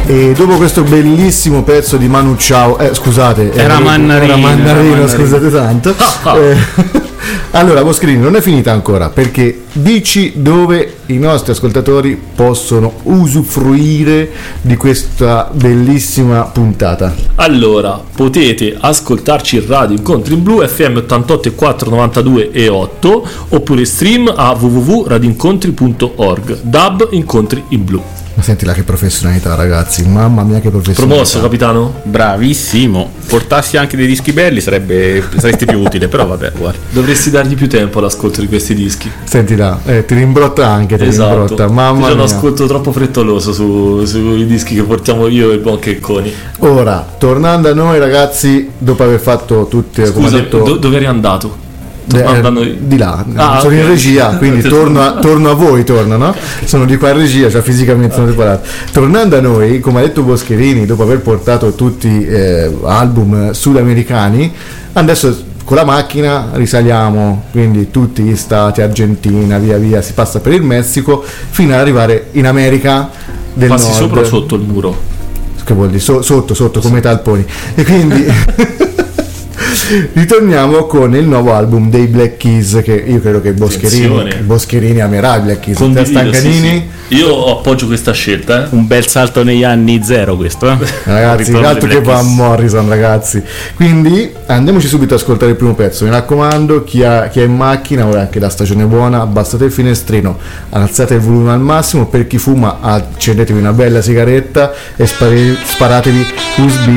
E dopo questo bellissimo pezzo di Manu Chao, scusate, era Mannarino, scusate tanto. Allora, Boscherini, non è finita ancora, perché dici dove i nostri ascoltatori possono usufruire di questa bellissima puntata. Allora, potete ascoltarci in radio Incontri in Blu FM 88.4, 92 e 8, oppure stream a www.radioincontri.org, DAB Incontri in Blu. Ma senti là che professionalità, ragazzi, mamma mia che professionalità. Promosso, capitano? Bravissimo. Portassi anche dei dischi belli saresti più utile, però vabbè, guarda. Dovresti dargli più tempo all'ascolto di questi dischi. Senti là, ti rimbrotta anche, rimbrotta, mamma c'è un mia. ascolto troppo frettoloso sui dischi che portiamo io e il buon Checconi. Ora, tornando a noi, ragazzi, dopo aver fatto tutte, come Scusa, detto, dove eri andato? di là, sono okay. in regia, quindi torno a voi, no? Sono di qua in regia, cioè fisicamente sono separato. Tornando a noi, come ha detto Boscherini, dopo aver portato tutti album sudamericani, adesso con la macchina risaliamo, quindi tutti gli stati, Argentina, via via, si passa per il Messico fino ad arrivare in America del Passi Nord. sopra o sotto il muro? Che vuol dire? Sotto come i talponi. E quindi ritorniamo con il nuovo album dei Black Keys, che io credo che Boscherini amerà i Black Keys. Sì. Io appoggio questa scelta. Un bel salto negli anni zero questo, ragazzi, altro che Van Morrison, ragazzi. Quindi andiamoci subito ad ascoltare il primo pezzo. Mi raccomando, chi è in macchina, ora anche la stagione è buona, abbassate il finestrino, alzate il volume al massimo, per chi fuma accendetevi una bella sigaretta e sparatevi USB